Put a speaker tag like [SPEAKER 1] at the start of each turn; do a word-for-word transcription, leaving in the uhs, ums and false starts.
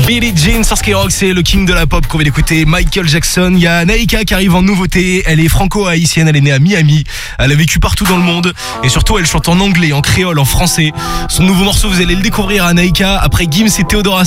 [SPEAKER 1] Billie Jean sur Skyrock, c'est le king de la pop qu'on vient d'écouter, Michael Jackson. Il y a Naïka qui arrive en nouveauté. Elle est franco-haïtienne, elle est née à Miami. Elle a vécu partout dans le monde. Et surtout, elle chante en anglais, en créole, en français. Son nouveau morceau, vous allez le découvrir à Naïka après Gims et Theodora.